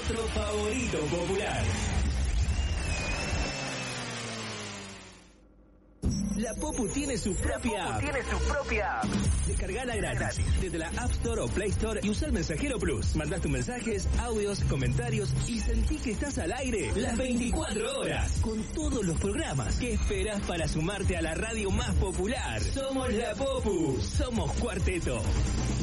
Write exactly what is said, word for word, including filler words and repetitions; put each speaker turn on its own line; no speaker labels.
nuestro favorito popular. La Popu tiene su propia app.
tiene su propia app.
Descargala gratis, gratis desde la App Store o Play Store y usa el Mensajero Plus. Mandás tus mensajes, audios, comentarios y sentí que estás al aire las veinticuatro horas con todos los programas. ¿Qué esperás para sumarte a la radio más popular? Somos la Popu, somos Cuarteto.